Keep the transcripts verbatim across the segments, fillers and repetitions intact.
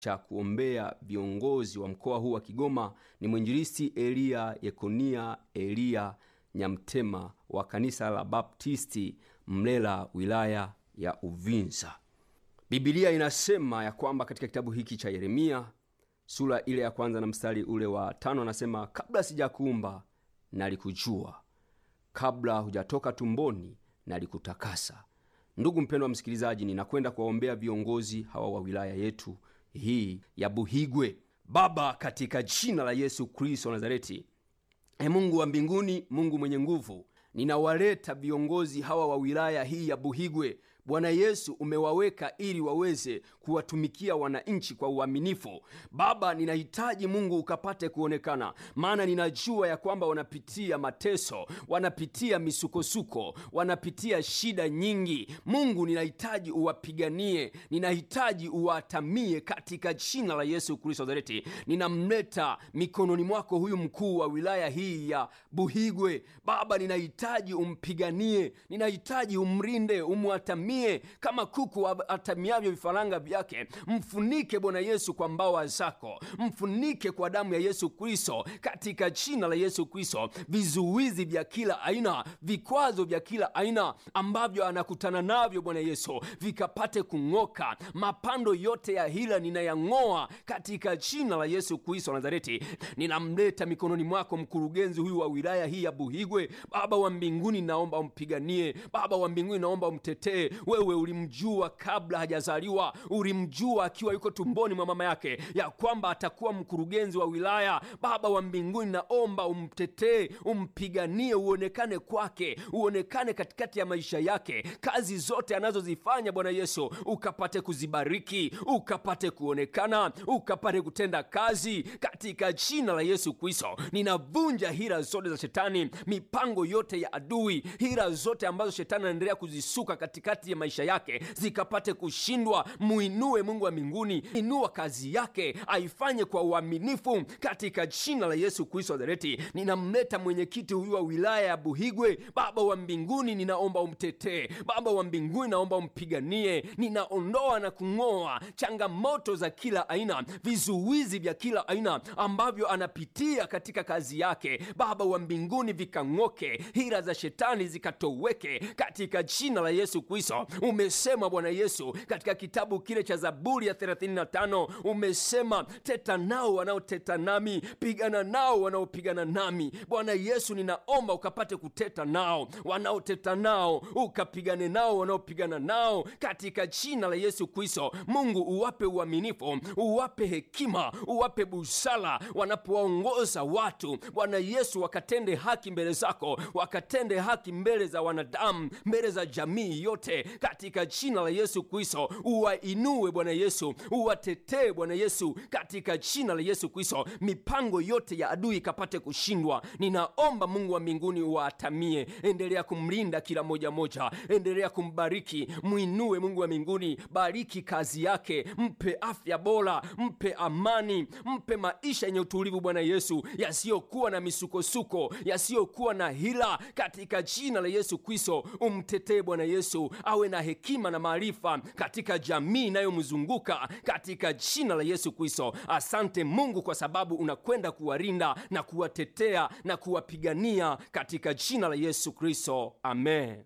cha kuombea viongozi wa mkoa huu wa Kigoma ni mwinjilisti Elia Yekonia Elia Nyamtema wa kanisa la Baptisti Mlela, wilaya ya Uvinza. Biblia inasema ya kwamba katika kitabu hiki cha Yeremia sura ile ya kwanza na mstari ule wa tano anasema, kabla sijakuumba nalikujua, kabla hujatoka tumboni nalikutakasa. Ndugu mpendwa msikilizaji, ninakwenda kuwaombea viongozi hawa wa wilaya yetu hii ya Buhigwe. Baba, katika jina la Yesu Kristo wa Nazareti, e Mungu wa mbinguni, Mungu mwenye nguvu, ninawaleta viongozi hawa wa wilaya hii ya Buhigwe. Bwana Yesu, umewaweka ili waweze kuwatumikia wananchi kwa uaminifu. Baba, ninahitaji Mungu ukapate kuonekana, maana ninajua ya kwamba wanapitia mateso, wanapitia misukosuko, wanapitia shida nyingi. Mungu, ninahitaji uwapiganie, ninahitaji uwatamie katika jina la Yesu Kristo Nazareti. Ninamleta mikononi mwako huyu mkuu wa wilaya hii ya Buhigwe. Baba, ninahitaji umpiganie, ninahitaji umrinde, umwatamie kama kuku atamiavyo vifaranga vyake. Mfunike Bwana Yesu kwa mbawa zako, mfunike kwa damu ya Yesu Kristo, katika jina la Yesu Kristo. Vizuizi vya kila aina, vikwazo vya kila aina ambavyo anakutana navyo Bwana Yesu, vikapate kung'oka. Mapando yote ya hila ninayang'oa katika jina la Yesu Kristo Nazareti. Ninamleta mikononi mwako mkurugenzi huyu wa wilaya hii ya Buhigwe. Baba wa mbinguni, naomba umpiganie. Baba wa mbinguni, naomba umtetee. Wewe ulimjua kabla hajazaliwa, ulimjua akiwa yuko tumboni mwa mama yake ya kwamba atakuwa mkurugenzi wa wilaya. Baba wa mbinguni, naomba umtetee, umpiganie, uonekane kwake, uonekane katikati ya maisha yake. Kazi zote anazozifanya Bwana Yesu ukapate kuzibariki, ukapate kuonekana, ukapate kutenda kazi katika jina la Yesu Kristo. Ninavunja hila zote za shetani, mipango yote ya adui, hila zote ambazo shetani anaendelea kuzisuka katikati ya maisha yake zikapate kushindwa. Muinue Mungu wa mbinguni, inua kazi yake, aifanye kwa uaminifu katika jina la Yesu Kristo Nazareti. Ninamleta mwenyekiti huyu wa wilaya ya Buhigwe. Baba wa mbinguni, ninaomba umtetee. Baba wa mbinguni, naomba umpiganie. Ninaondoa na kung'oa changamoto za kila aina, vizuizi vya kila aina ambavyo anapitia katika kazi yake. Baba wa mbinguni, vikang'oke, hila za shetani zikatoweke katika jina la Yesu Kristo. Umesema Bwana Yesu katika kitabu kile cha Zaburi ya thelathini na tano, umesema teta nao wanaoteta nami, pigana nao wanaopigana nami. Bwana Yesu, ninaomba ukapate kuteta nao wanaoteta nao, ukapigane nao wanaopigana nao katika jina la Yesu Kristo. Mungu, uwape uaminifu, uwape hekima, uwape busara wanapowaongoza watu. Bwana Yesu, wakatende haki mbele zako, wakatende haki mbele za wanadamu, mbele za jamii yote katika jina la Yesu Kristo. Uwainue Bwana Yesu, uwatetee Bwana Yesu katika jina la Yesu Kristo. Mipango yote ya adui ikapate kushindwa. Ninaomba Mungu wa mbinguni uwatamie, endelea kumlinda kila moja moja, endelea kumbariki. Muinue Mungu wa mbinguni, bariki kazi yake, mpe afya bora, mpe amani, mpe maisha yenye utulivu Bwana Yesu, yasiyokuwa na misukosuko, yasiyokuwa na hila katika jina la Yesu Kristo. Umtetee Bwana Yesu, awe na hekima na maarifa katika jamii inayomzunguka katika jina la Yesu Kristo. Asante Mungu kwa sababu unakwenda kuwalinda na kuwatetea na kuwapigania katika jina la Yesu Kristo. Amen.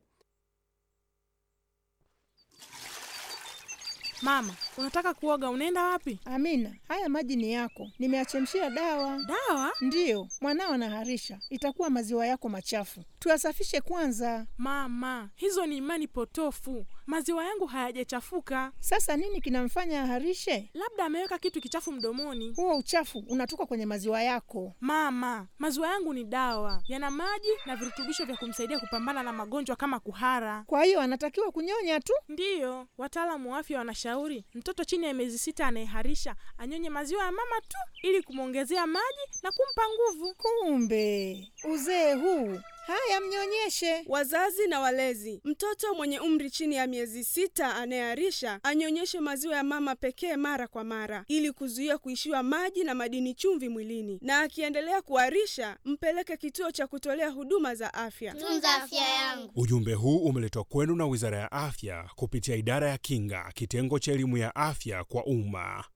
Mama, unataka kuoga, unaenda wapi? Amina, haya maji ni yako. Nimeachemshia dawa. Dawa? Ndiyo, mwanao anaharisha. Itakuwa maziwa yako machafu. Tuyasafishe kwanza. Mama, hizo ni imani potofu. Maziwa yangu hayajachafuka. Sasa nini kinamfanya aharishe? Labda ameweka kitu kichafu mdomoni. Huo uchafu unatoka kwenye maziwa yako. Mama, maziwa yangu ni dawa. Yana maji na virutubisho vya kumsaidia kupambana na magonjwa kama kuhara. Kwa hiyo anatakiwa kunyonya tu? Ndiyo, wataalamu wa afya wanashauri mtoto chini ya miezi sita anayeharisha anyonye maziwa ya mama tu ili kumwongezea maji na kumpa nguvu. Kumbe uzee huu! Haya, mnyonyeshe. Wazazi na walezi, mtoto mwenye umri chini ya miezi sita anayeharisha anyonyeshe maziwa ya mama pekee mara kwa mara ili kuzuia kuishiwa maji na madini chumvi mwilini, na akiendelea kuharisha mpeleke kituo cha kutolea huduma za afya. Tunza afya yangu. Ujumbe huu umeletwa kwenu na Wizara ya Afya kupitia Idara ya Kinga, kitengo cha elimu ya afya kwa umma.